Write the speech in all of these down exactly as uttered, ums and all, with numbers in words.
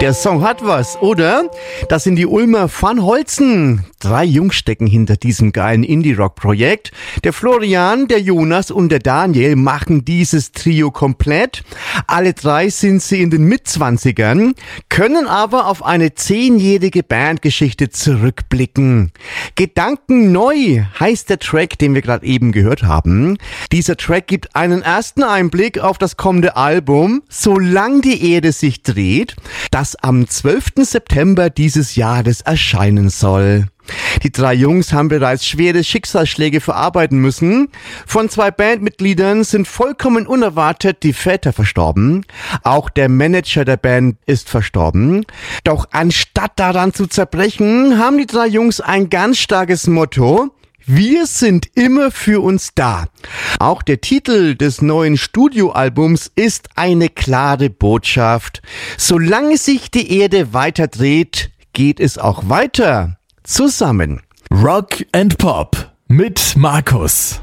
Der Song hat was, oder? Das sind die Ulmer Van Holzen. Drei Jungs stecken hinter diesem geilen Indie-Rock-Projekt. Der Florian, der Jonas und der Daniel machen dieses Trio komplett. Alle drei sind sie in den Mitzwanzigern, können aber auf eine zehnjährige Bandgeschichte zurückblicken. Gedanken neu heißt der Track, den wir gerade eben gehört haben. Dieser Track gibt einen ersten Einblick auf das kommende Album, Solange die Erde sich dreht, das am zwölften September dieses Jahres erscheinen soll. Die drei Jungs haben bereits schwere Schicksalsschläge verarbeiten müssen. Von zwei Bandmitgliedern sind vollkommen unerwartet die Väter verstorben. Auch der Manager der Band ist verstorben. Doch anstatt daran zu zerbrechen, haben die drei Jungs ein ganz starkes Motto: Wir sind immer für uns da. Auch der Titel des neuen Studioalbums ist eine klare Botschaft. Solange sich die Erde weiter dreht, geht es auch weiter. Zusammen. Rock and Pop mit Markus.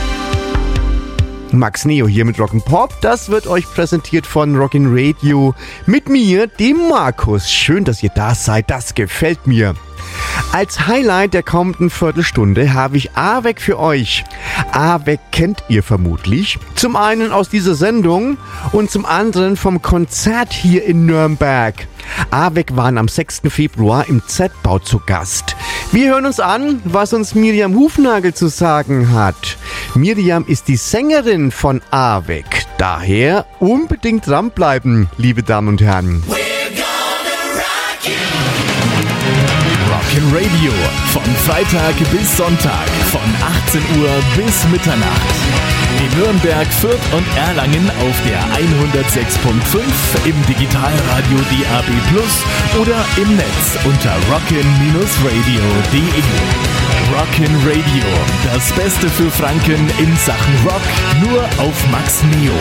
Max Neo hier mit Rock and Pop. Das wird euch präsentiert von Rockin' Radio mit mir, dem Markus. Schön, dass ihr da seid. Das gefällt mir. Als Highlight der kommenden Viertelstunde habe ich Awek für euch. Awek kennt ihr vermutlich. Zum einen aus dieser Sendung und zum anderen vom Konzert hier in Nürnberg. Awek waren am sechsten Februar im Z-Bau zu Gast. Wir hören uns an, was uns Miriam Hufnagel zu sagen hat. Miriam ist die Sängerin von Awek. Daher unbedingt dranbleiben, liebe Damen und Herren. Rockin' Radio von Freitag bis Sonntag von achtzehn Uhr bis Mitternacht. In Nürnberg, Fürth und Erlangen auf der hundertsechs Komma fünf, im Digitalradio D A B plus oder im Netz unter rockin radio punkt de. Rockin' Radio, das Beste für Franken in Sachen Rock, nur auf Max Neo.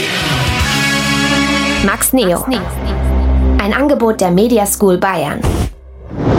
Max Neo. Ein Angebot der Media School Bayern.